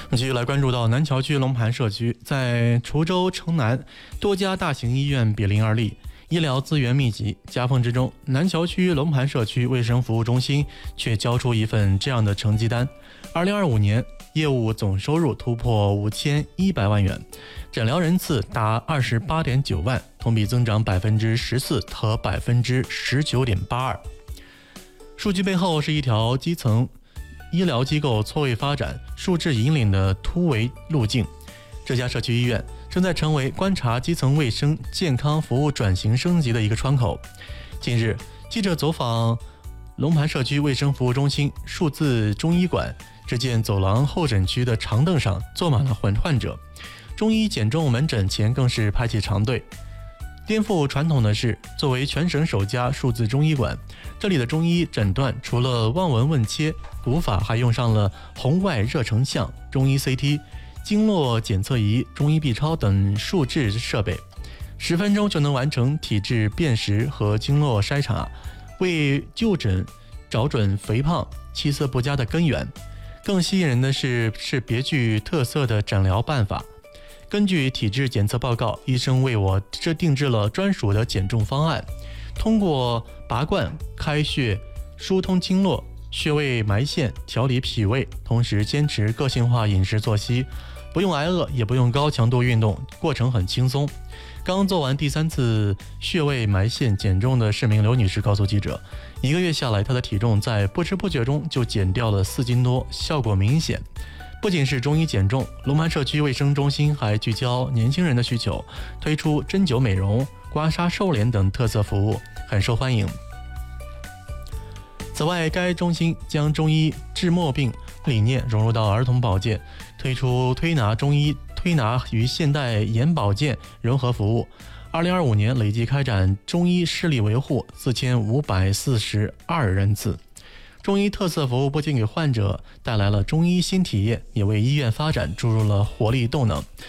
继续来关注到南桥区龙盘社区，在滁州城南多家大型医院比邻而立，医疗资源密集。夹缝之中，南桥区龙盘社区卫生服务中心却交出一份这样的成绩单：2025年业务总收入突破5100万元，诊疗人次达28.9万，同比增长14%和19.82%。数据背后是一条基层医疗机构错位发展、数字引领的突围路径。这家社区医院正在成为观察基层卫生健康服务转型升级的一个窗口。近日，记者走访龙盘社区卫生服务中心数字中医馆，只见走廊候诊区的长凳上坐满了患者，中医减重门诊前更是排起长队。颠覆传统的是，作为全省首家数字中医馆，这里的中医诊断除了望闻问切，古法还用上了红外热成像、中医 CT、经络检测仪、中医 B 超等数字设备，10分钟就能完成体质辨识和经络筛查，为就诊找准肥胖、气色不佳的根源。更吸引人的是别具特色的诊疗办法。根据体质检测报告，医生为我定制了专属的减重方案，通过拔罐、开穴、疏通经络、穴位埋线调理脾胃，同时坚持个性化饮食作息，不用挨饿，也不用高强度运动，过程很轻松。刚做完第3次穴位埋线减重的市民刘女士告诉记者，1个月下来，她的体重在不知不觉中就减掉了4斤多，效果明显。不仅是中医减重，龙盘社区卫生中心还聚焦年轻人的需求，推出针灸美容、刮痧瘦脸等特色服务，很受欢迎。此外，该中心将中医治末病理念融入到儿童保健，推出推拿中医推拿与现代眼保健融合服务。2025年累计开展中医视力维护4542人次。中医特色服务不仅给患者带来了中医新体验，也为医院发展注入了活力动能。